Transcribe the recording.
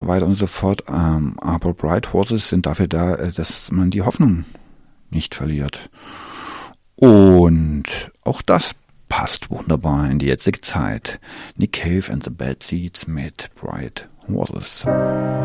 weiter und so fort. Aber Bright Horses sind dafür da, dass man die Hoffnung nicht verliert. Und auch das passt wunderbar in die jetzige Zeit. Nick Cave and the Bad Seeds mit Bright Horses.